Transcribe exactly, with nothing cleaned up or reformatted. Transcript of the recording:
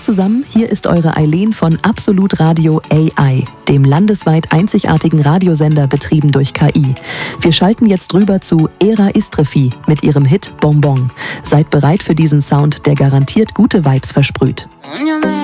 zusammen, hier ist eure Eileen von Absolut Radio A I, dem landesweit einzigartigen Radiosender betrieben durch K I. Wir schalten jetzt rüber zu Era Istrefi mit ihrem Hit Bonbon. Seid bereit für diesen Sound, der garantiert gute Vibes versprüht.